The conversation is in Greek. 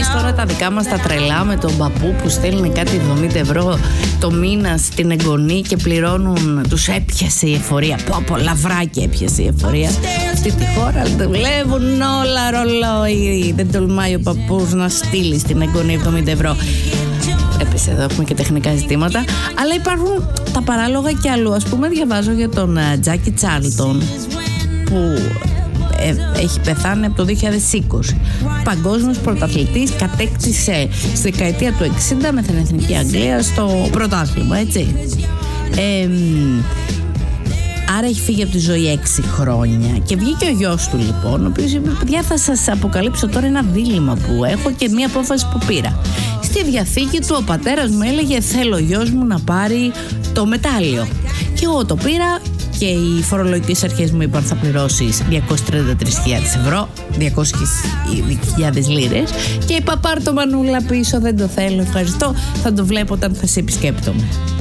τώρα τα δικά μας τα τρελά με τον παππού που στέλνει κάτι 70 ευρώ το μήνα στην εγγονή και πληρώνουν, τους έπιασε η εφορία. Πω, λαβράκι έπιασε η εφορία. Αυτή τη χώρα δουλεύουν όλα ρολόι. Δεν τολμάει ο παππούς να στείλει στην εγγονή 70 ευρώ. Έπεσε, εδώ έχουμε και τεχνικά ζητήματα. Αλλά υπάρχουν τα παράλογα και αλλού. Ας πούμε, διαβάζω για τον Τζάκι Τσάρλτον που έχει πεθάνει από το 2020. Παγκόσμιος πρωταθλητής, κατέκτησε στη δεκαετία του 60 με την Εθνική Αγγλία στο πρωτάθλημα, έτσι. Άρα έχει φύγει από τη ζωή 6 χρόνια. Και βγήκε ο γιος του λοιπόν, ο οποίος είπε: παιδιά, θα σας αποκαλύψω τώρα ένα δίλημμα που έχω και μια απόφαση που πήρα. Στη διαθήκη του ο πατέρας μου έλεγε: θέλω ο γιος μου να πάρει το μετάλλιο. Και εγώ το πήρα και οι φορολογικές αρχές μου είπαν: θα πληρώσεις 233.000 ευρώ, 200.000 λίρες. Και είπα: πάρ' το μανούλα πίσω, δεν το θέλω, ευχαριστώ, θα το βλέπω όταν θα σε επισκέπτομαι.